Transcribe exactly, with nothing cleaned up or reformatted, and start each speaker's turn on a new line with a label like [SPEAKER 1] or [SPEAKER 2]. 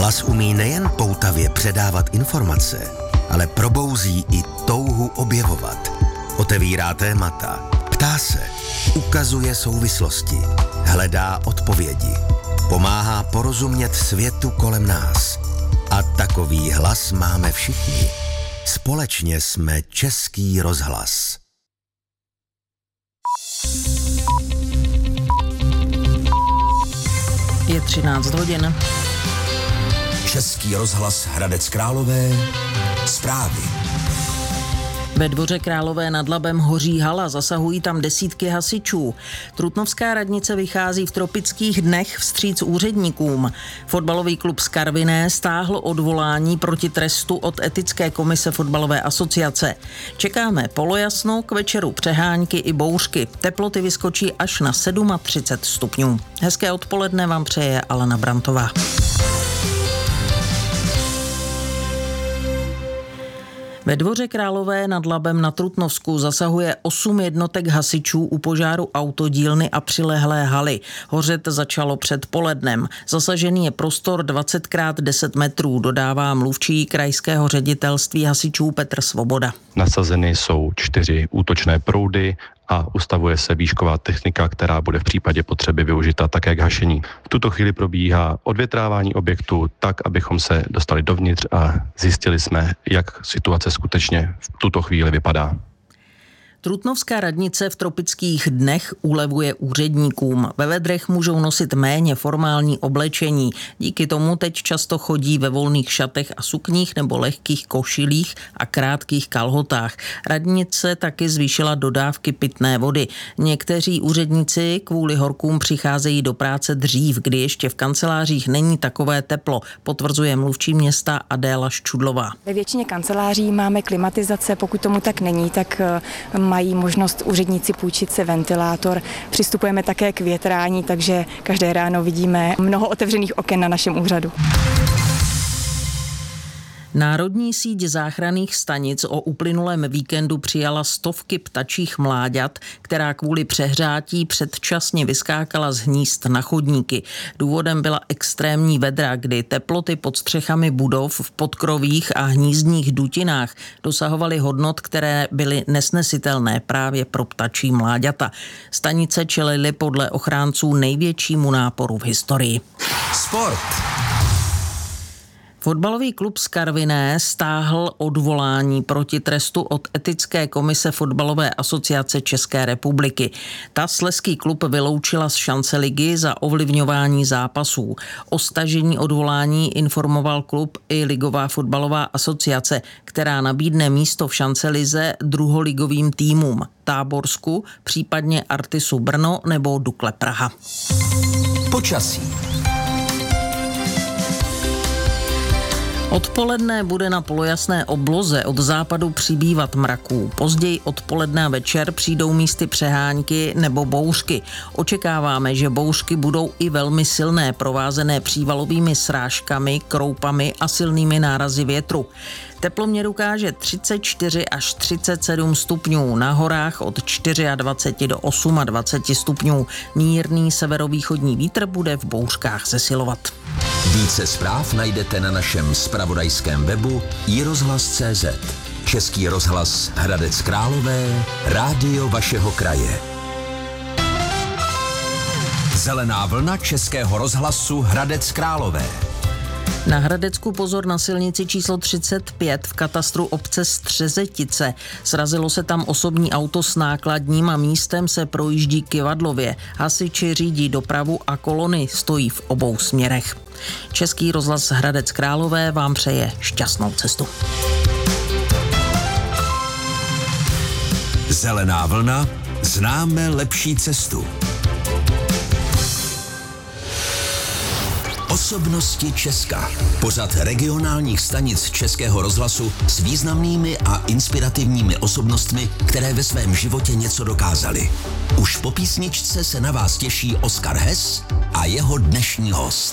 [SPEAKER 1] Hlas umí nejen poutavě předávat informace, ale probouzí i touhu objevovat. Otevírá témata, ptá se, ukazuje souvislosti, hledá odpovědi, pomáhá porozumět světu kolem nás. A takový hlas máme všichni. Společně jsme Český rozhlas.
[SPEAKER 2] Je třináct hodin.
[SPEAKER 3] Český rozhlas Hradec Králové. Zprávy.
[SPEAKER 2] Ve Dvoře Králové nad Labem hoří hala, zasahují tam desítky hasičů. Trutnovská radnice vychází v tropických dnech vstříc úředníkům. Fotbalový klub z Karviné stáhl odvolání proti trestu od Etické komise fotbalové asociace. Čekáme polojasno, k večeru přehánky i bouřky. Teploty vyskočí až na třicet sedm stupňů. Hezké odpoledne vám přeje Alena Brantová. Ve Dvoře Králové nad Labem na Trutnovsku zasahuje osm jednotek hasičů u požáru autodílny a přilehlé haly. Hořet začalo před polednem. Zasažený je prostor dvacet krát deset metrů, dodává mluvčí krajského ředitelství hasičů Petr Svoboda.
[SPEAKER 4] Nasazeny jsou čtyři útočné proudy a ustavuje se výšková technika, která bude v případě potřeby využita také k hašení. V tuto chvíli probíhá odvětrávání objektu tak, abychom se dostali dovnitř a zjistili jsme, jak situace skutečně v tuto chvíli vypadá.
[SPEAKER 2] Trutnovská radnice v tropických dnech ulevuje úředníkům. Ve vedrech můžou nosit méně formální oblečení. Díky tomu teď často chodí ve volných šatech a sukních nebo lehkých košilích a krátkých kalhotách. Radnice taky zvýšila dodávky pitné vody. Někteří úředníci kvůli horkům přicházejí do práce dřív, kdy ještě v kancelářích není takové teplo, potvrzuje mluvčí města Adéla Ščudlová.
[SPEAKER 5] Ve většině kanceláří máme klimatizace, pokud tomu tak není, tak mají možnost úředníci půjčit se ventilátor. Přistupujeme také k větrání, takže každé ráno vidíme mnoho otevřených oken na našem úřadu.
[SPEAKER 2] Národní síť záchranných stanic o uplynulém víkendu přijala stovky ptačích mláďat, která kvůli přehřátí předčasně vyskákala z hnízd na chodníky. Důvodem byla extrémní vedra, kdy teploty pod střechami budov v podkrovích a hnízdních dutinách dosahovaly hodnot, které byly nesnesitelné právě pro ptačí mláďata. Stanice čelily podle ochránců největšímu náporu v historii.
[SPEAKER 3] Sport.
[SPEAKER 2] Fotbalový klub z Karviné stáhl odvolání proti trestu od Etické komise fotbalové asociace České republiky. Ta slezský klub vyloučila z šance ligy za ovlivňování zápasů. O stažení odvolání informoval klub i ligová fotbalová asociace, která nabídne místo v šance lize druholigovým týmům Táborsku, případně Artisu Brno nebo Dukle Praha.
[SPEAKER 3] Počasí.
[SPEAKER 2] Odpoledne bude na polojasné obloze od západu přibývat mraků. Později odpoledne a večer přijdou místy přehánky nebo bouřky. Očekáváme, že bouřky budou i velmi silné, provázené přívalovými srážkami, kroupami a silnými nárazy větru. Teploměr ukáže třicet čtyři až třicet sedm stupňů, na horách od dvacet čtyři do dvacet osm stupňů. Mírný severovýchodní vítr bude v bouřkách zesilovat.
[SPEAKER 3] Více zpráv najdete na našem zpravodajském webu i rozhlas tečka cé zet. Český rozhlas Hradec Králové, rádio vašeho kraje. Zelená vlna Českého rozhlasu Hradec Králové.
[SPEAKER 2] Na Hradecku pozor na silnici číslo třicet pět v katastru obce Střezetice. Srazilo se tam osobní auto s nákladním a místem se projíždí kyvadlově. Hasiči řídí dopravu a kolony stojí v obou směrech. Český rozhlas Hradec Králové vám přeje šťastnou cestu.
[SPEAKER 3] Zelená vlna, známe lepší cestu. Osobnosti Česka. Pořad regionálních stanic Českého rozhlasu s významnými a inspirativními osobnostmi, které ve svém životě něco dokázaly. Už po písničce se na vás těší Oskar Hess a jeho dnešní host.